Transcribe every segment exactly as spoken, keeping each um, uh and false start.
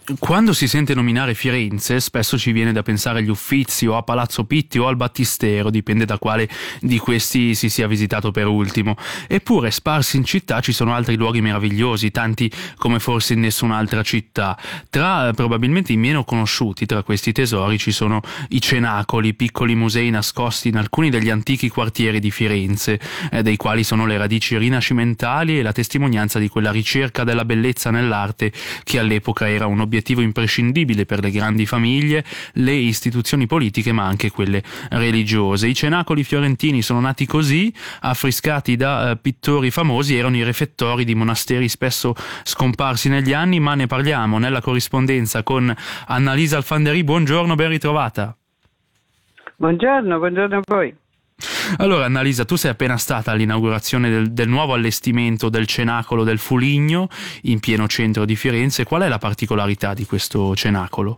Quando si sente nominare Firenze, spesso ci viene da pensare agli Uffizi o a Palazzo Pitti o al Battistero, dipende da quale di questi si sia visitato per ultimo. Eppure, sparsi in città ci sono altri luoghi meravigliosi, tanti come forse in nessun'altra città. Tra eh, probabilmente i meno conosciuti tra questi tesori ci sono i cenacoli, piccoli musei nascosti in alcuni degli antichi quartieri di Firenze, eh, dei quali sono le radici rinascimentali e la testimonianza di quella ricerca della bellezza nell'arte che all'epoca era un obiettivo obiettivo imprescindibile per le grandi famiglie, le istituzioni politiche ma anche quelle religiose. I cenacoli fiorentini sono nati così, affrescati da eh, pittori famosi, erano i refettori di monasteri spesso scomparsi negli anni, ma ne parliamo nella corrispondenza con Annalisa Alfanderi. Buongiorno, ben ritrovata. Buongiorno, buongiorno a voi. Allora Annalisa, tu sei appena stata all'inaugurazione del, del nuovo allestimento del cenacolo del Fuligno in pieno centro di Firenze. Qual è la particolarità di questo cenacolo?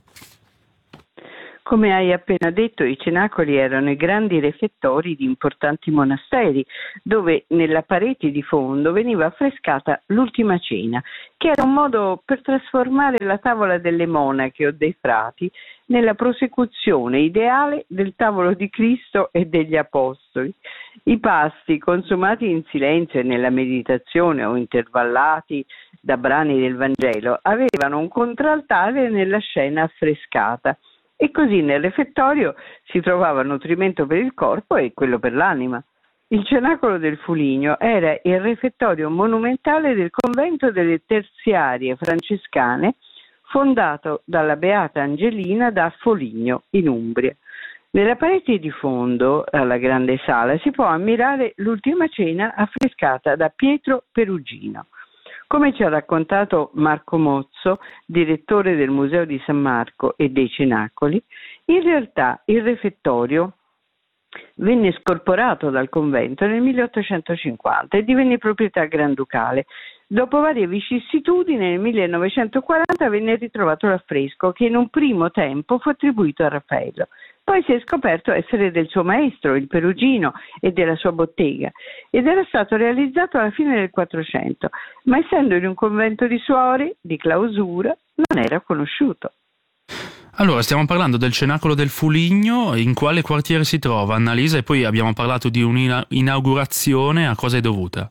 Come hai appena detto, i cenacoli erano i grandi refettori di importanti monasteri, dove nella parete di fondo veniva affrescata l'Ultima Cena, che era un modo per trasformare la tavola delle monache o dei frati nella prosecuzione ideale del tavolo di Cristo e degli Apostoli. I pasti, consumati in silenzio e nella meditazione o intervallati da brani del Vangelo, avevano un contraltare nella scena affrescata. E così nel refettorio si trovava nutrimento per il corpo e quello per l'anima. Il cenacolo del Fuligno era il refettorio monumentale del convento delle Terziarie francescane, fondato dalla Beata Angelina da Foligno, in Umbria. Nella parete di fondo, alla grande sala, si può ammirare l'Ultima Cena affrescata da Pietro Perugino. Come ci ha raccontato Marco Mozzo, direttore del Museo di San Marco e dei Cenacoli, in realtà il refettorio venne scorporato dal convento nel milleottocentocinquanta e divenne proprietà granducale. Dopo varie vicissitudini, nel millenovecentoquaranta venne ritrovato l'affresco che in un primo tempo fu attribuito a Raffaello. Poi si è scoperto essere del suo maestro, il Perugino, e della sua bottega, ed era stato realizzato alla fine del Quattrocento, ma essendo in un convento di suori, di clausura, non era conosciuto. Allora, stiamo parlando del cenacolo del Fuligno. In quale quartiere si trova, Annalisa? E poi abbiamo parlato di un'inaugurazione, a cosa è dovuta?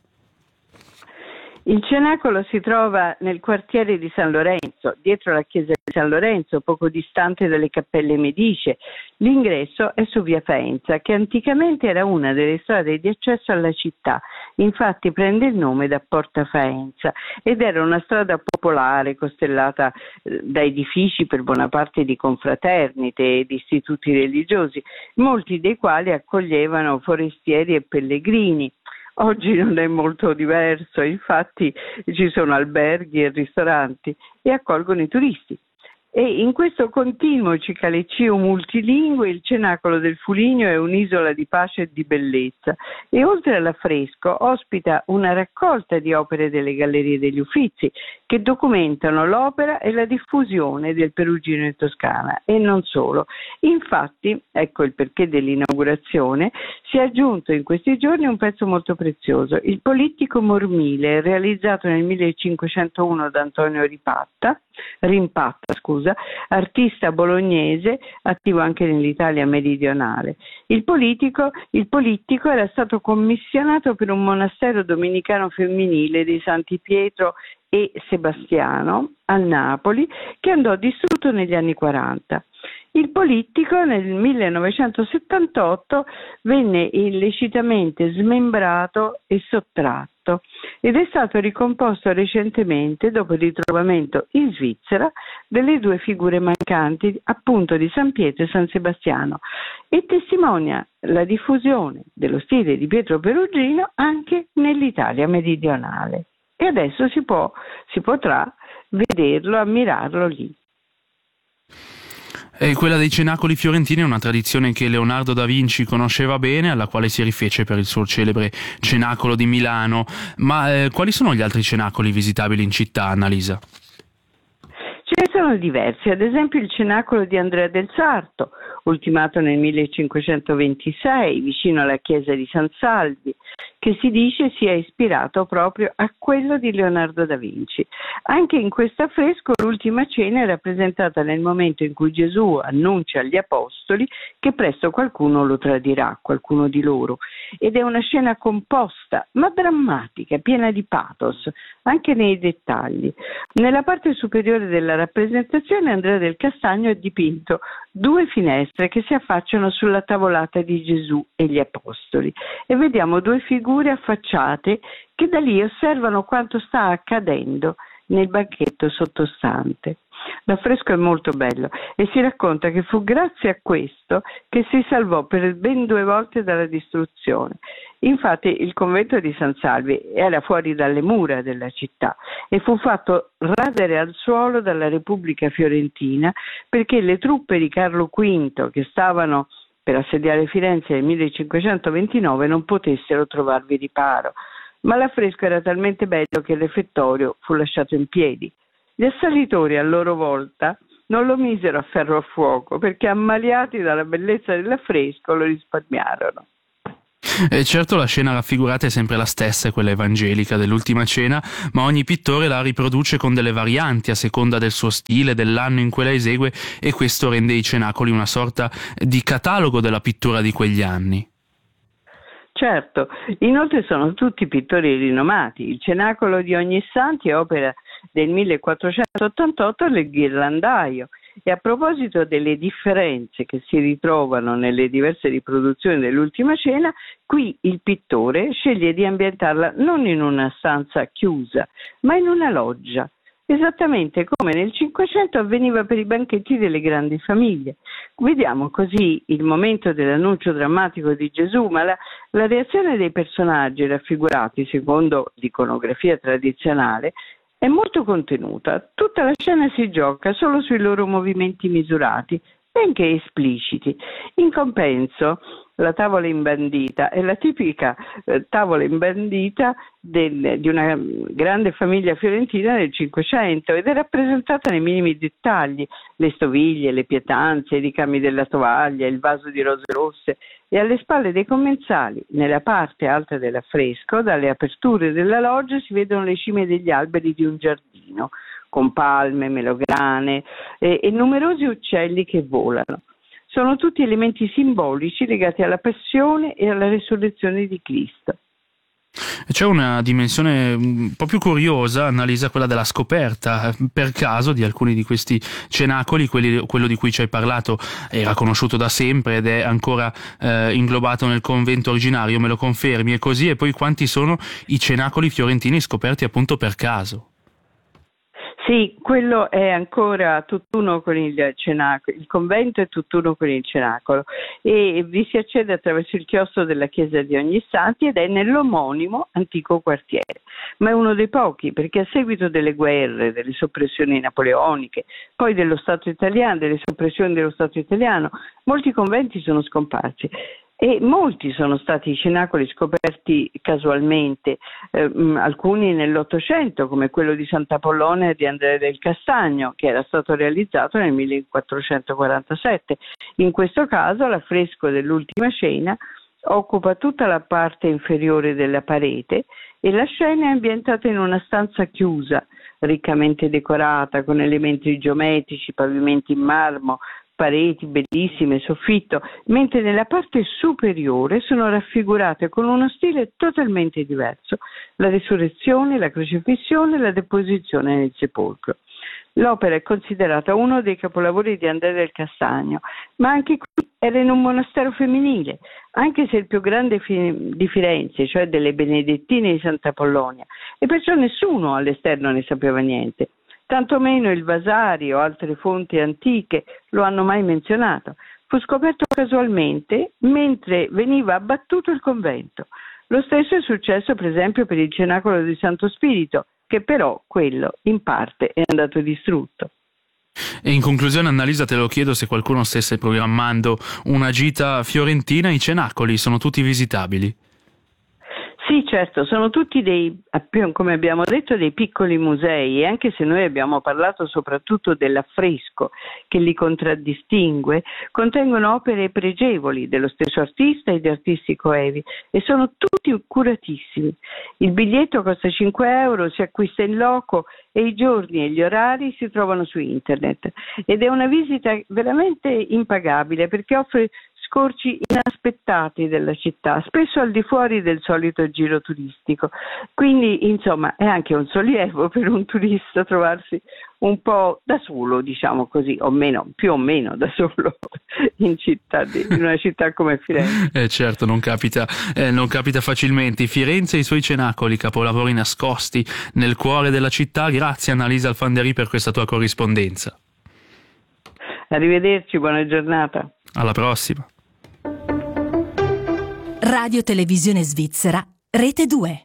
Il cenacolo si trova nel quartiere di San Lorenzo, dietro la chiesa di San Lorenzo, poco distante dalle cappelle medicee. L'ingresso è su via Faenza, che anticamente era una delle strade di accesso alla città. Infatti prende il nome da Porta Faenza ed era una strada popolare costellata da edifici per buona parte di confraternite e di istituti religiosi, molti dei quali accoglievano forestieri e pellegrini. Oggi non è molto diverso, infatti ci sono alberghi e ristoranti e accolgono i turisti. E in questo continuo cicaleccio multilingue il cenacolo del Fuligno è un'isola di pace e di bellezza e oltre all'affresco ospita una raccolta di opere delle Gallerie degli Uffizi che documentano l'opera e la diffusione del Perugino in Toscana e non solo. Infatti, ecco il perché dell'inaugurazione, si è aggiunto in questi giorni un pezzo molto prezioso, il Polittico Mormile, realizzato nel millecinquecentouno da Antonio Ripatta, Rimpatta, scusa, artista bolognese attivo anche nell'Italia meridionale. Il politico, il Polittico era stato commissionato per un monastero domenicano femminile dei Santi Pietro e Sebastiano a Napoli, che andò distrutto negli anni quaranta. Il Polittico nel millenovecentosettantotto venne illecitamente smembrato e sottratto ed è stato ricomposto recentemente dopo il ritrovamento in Svizzera delle due figure mancanti, appunto di San Pietro e San Sebastiano, e testimonia la diffusione dello stile di Pietro Perugino anche nell'Italia meridionale. E adesso si può, si potrà vederlo, ammirarlo lì. E quella dei cenacoli fiorentini è una tradizione che Leonardo da Vinci conosceva bene, alla quale si rifece per il suo celebre cenacolo di Milano. Ma eh, quali sono gli altri cenacoli visitabili in città, Annalisa? Ce ne sono diversi, ad esempio il cenacolo di Andrea del Sarto ultimato nel millecinquecentoventisei vicino alla chiesa di San Salvi, che si dice sia ispirato proprio a quello di Leonardo da Vinci. Anche in questo affresco l'ultima cena è rappresentata nel momento in cui Gesù annuncia agli apostoli che presto qualcuno lo tradirà, qualcuno di loro, ed è una scena composta ma drammatica, piena di pathos, anche nei dettagli. Nella parte superiore della rappresentazione Andrea del Castagno ha dipinto due finestre che si affacciano sulla tavolata di Gesù e gli apostoli e vediamo due figure affacciate che da lì osservano quanto sta accadendo nel banchetto sottostante. L'affresco è molto bello e si racconta che fu grazie a questo che si salvò per ben due volte dalla distruzione. Infatti il convento di San Salvi era fuori dalle mura della città e fu fatto radere al suolo dalla Repubblica Fiorentina perché le truppe di Carlo quinto che stavano per assediare Firenze nel millecinquecentoventinove non potessero trovarvi riparo. Ma l'affresco era talmente bello che il refettorio fu lasciato in piedi. Gli assalitori a loro volta non lo misero a ferro a fuoco perché ammaliati dalla bellezza dell'affresco lo risparmiarono. E certo la scena raffigurata è sempre la stessa, è quella evangelica dell'ultima cena, ma ogni pittore la riproduce con delle varianti a seconda del suo stile, dell'anno in cui la esegue, e questo rende i cenacoli una sorta di catalogo della pittura di quegli anni. Certo, inoltre sono tutti pittori rinomati. Il Cenacolo di Ognissanti è opera del millequattrocentottantotto del Ghirlandaio e a proposito delle differenze che si ritrovano nelle diverse riproduzioni dell'ultima cena, qui il pittore sceglie di ambientarla non in una stanza chiusa, ma in una loggia, esattamente come nel Cinquecento avveniva per i banchetti delle grandi famiglie. Vediamo così il momento dell'annuncio drammatico di Gesù, ma la, la reazione dei personaggi raffigurati secondo l'iconografia tradizionale è molto contenuta. Tutta la scena si gioca solo sui loro movimenti misurati, benché espliciti. In compenso, la tavola imbandita è la tipica eh, tavola imbandita del, di una grande famiglia fiorentina del Cinquecento ed è rappresentata nei minimi dettagli: le stoviglie, le pietanze, i ricami della tovaglia, il vaso di rose rosse, e alle spalle dei commensali, nella parte alta dell'affresco, dalle aperture della loggia si vedono le cime degli alberi di un giardino con palme, melograne e, e numerosi uccelli che volano. Sono tutti elementi simbolici legati alla passione e alla resurrezione di Cristo. C'è una dimensione un po' più curiosa, Annalisa, quella della scoperta per caso di alcuni di questi cenacoli. Quelli, quello di cui ci hai parlato era conosciuto da sempre ed è ancora eh, inglobato nel convento originario, me lo confermi? E così, e poi quanti sono i cenacoli fiorentini scoperti appunto per caso? Sì, quello è ancora tutt'uno con il cenacolo, il convento è tutt'uno con il cenacolo e vi si accede attraverso il chiostro della chiesa di Ognissanti ed è nell'omonimo antico quartiere, ma è uno dei pochi perché a seguito delle guerre, delle soppressioni napoleoniche, poi dello Stato italiano, delle soppressioni dello Stato italiano, molti conventi sono scomparsi. E molti sono stati i cenacoli scoperti casualmente, eh, alcuni nell'Ottocento, come quello di Sant'Apollonia di Andrea del Castagno, che era stato realizzato nel millequattrocentoquarantasette. In questo caso l'affresco dell'ultima cena occupa tutta la parte inferiore della parete e la scena è ambientata in una stanza chiusa, riccamente decorata con elementi geometrici, pavimenti in marmo, pareti bellissime, soffitto, mentre nella parte superiore sono raffigurate con uno stile totalmente diverso la risurrezione, la crocifissione e la deposizione nel sepolcro. L'opera è considerata uno dei capolavori di Andrea del Castagno, ma anche qui era in un monastero femminile, anche se il più grande di Firenze, cioè delle Benedettine di Sant'Apollonia, e perciò nessuno all'esterno ne sapeva niente. Tantomeno il Vasari o altre fonti antiche lo hanno mai menzionato. Fu scoperto casualmente mentre veniva abbattuto il convento. Lo stesso è successo per esempio per il Cenacolo di Santo Spirito, che però quello in parte è andato distrutto. E in conclusione, Annalisa, te lo chiedo, se qualcuno stesse programmando una gita fiorentina, i cenacoli sono tutti visitabili? Sì, certo, sono tutti dei, come abbiamo detto, dei piccoli musei, e anche se noi abbiamo parlato soprattutto dell'affresco che li contraddistingue, contengono opere pregevoli dello stesso artista e di artisti coevi e sono tutti curatissimi. Il biglietto costa cinque euro, si acquista in loco e i giorni e gli orari si trovano su internet ed è una visita veramente impagabile perché offre scorci inaspettati della città, spesso al di fuori del solito giro turistico. Quindi, insomma, è anche un sollievo per un turista trovarsi un po' da solo, diciamo così, o meno, più o meno da solo in città, in una città come Firenze. Eh certo, non capita, eh, non capita facilmente. Firenze e i suoi cenacoli, capolavori nascosti nel cuore della città. Grazie Annalisa Alfanderi per questa tua corrispondenza. Arrivederci, buona giornata. Alla prossima. Radio Televisione Svizzera, Rete due.